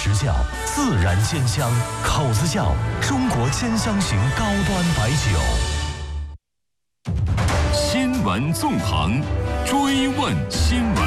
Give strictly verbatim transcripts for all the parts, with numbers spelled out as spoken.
实窖，自然鲜香。口子窖，中国鲜香型高端白酒。 新闻纵横，追问新闻。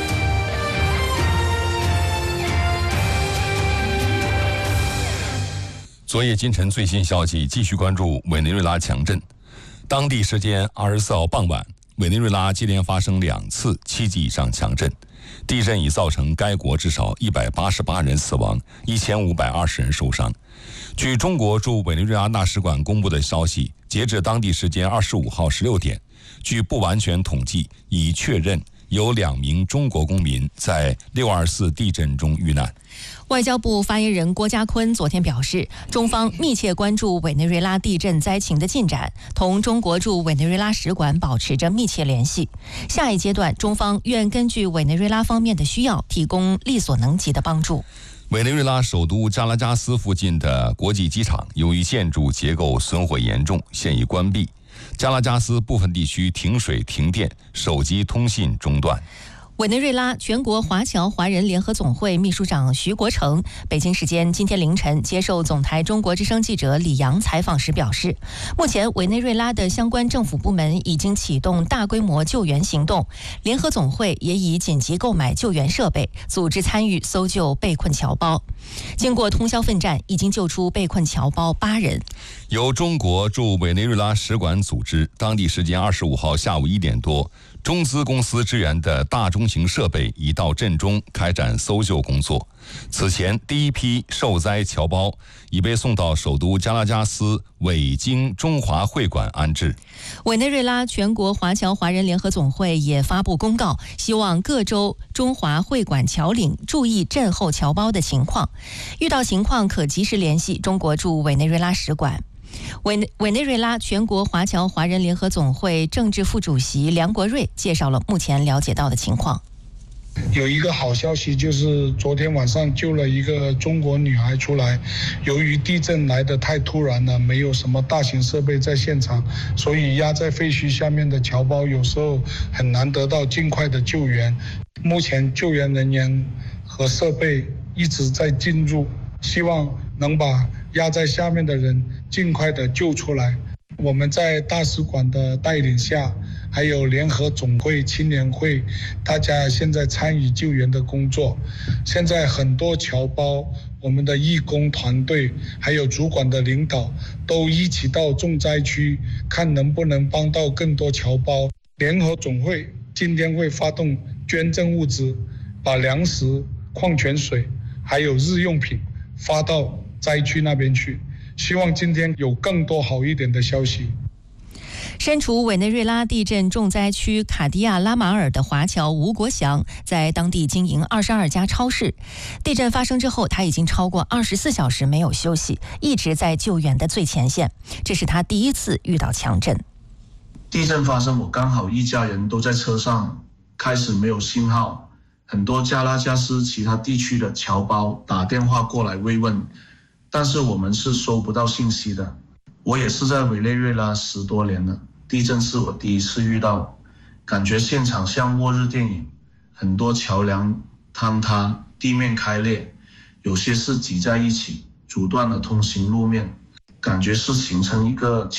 昨夜今晨最新消息，继续关注委内瑞拉强震。当地时间二十四号傍晚，委内瑞拉接连发生两次七级以上强震，地震已造成该国至少一百八十八人死亡，一千五百二十人受伤。据中国驻委内瑞拉大使馆公布的消息，截至当地时间二十五号十六点，据不完全统计，已确认有两名中国公民在六二四地震中遇难。 外交部发言人郭家坤昨天表示，中方密切关注委内瑞拉地震灾情的进展，同中国驻委内瑞拉使馆保持着密切联系。下一阶段，中方愿根据委内瑞拉方面的需要，提供力所能及的帮助。 委内瑞拉首都加拉加斯附近的国际机场，由于建筑结构损毁严重，现已关闭。加拉加斯部分地区停水停电，手机通信中断。 委内瑞拉全国华侨华人联合总会秘书长徐国成北京时间今天凌晨接受总台中国之声记者李阳采访时表示，目前委内瑞拉的相关政府部门已经启动大规模救援行动，联合总会也已紧急购买救援设备，组织参与搜救被困侨胞。经过通宵奋战，已经救出被困侨胞八人。 由中国驻委内瑞拉使馆组织，当地时间二十五号下午一点多，中资公司支援的大中型设备已到震中开展搜救工作。此前，第一批受灾侨胞已被送到首都加拉加斯委经中华会馆安置。 委内瑞拉全国华侨华人联合总会也发布公告，希望各州中华会馆侨领注意震后侨胞的情况，遇到情况可及时联系中国驻委内瑞拉使馆。委内委内瑞拉全国华侨华人联合总会政治副主席梁国瑞介绍了目前了解到的情况。 有一个好消息，就是昨天晚上救了一个中国女孩出来。由于地震来得太突然了，没有什么大型设备在现场，所以压在废墟下面的侨胞有时候很难得到尽快的救援。目前救援人员和设备一直在进入，希望能把压在下面的人尽快的救出来。我们在大使馆的带领下，还有联合总会、青年会，大家现在参与救援的工作。现在很多侨胞，我们的义工团队还有主管的领导都一起到重灾区，看能不能帮到更多侨胞。联合总会今天会发动捐赠物资，把粮食、矿泉水还有日用品发到灾区那边去，希望今天有更多好一点的消息。 身处委内瑞拉地震重灾区卡迪亚拉马尔的华侨吴国祥，在当地经营二十二家超市。地震发生之后，他已经超过二十四小时没有休息，一直在救援的最前线。这是他第一次遇到强震。 地震发生，我刚好一家人都在车上，开始没有信号，很多加拉加斯其他地区的侨胞打电话过来慰问，但是我们是收不到信息的。我也是在委内瑞拉十多年了，地震是我第一次遇到，感觉现场像末日电影，很多桥梁坍塌，地面开裂，有些是挤在一起，阻断了通行路面，感觉是形成一个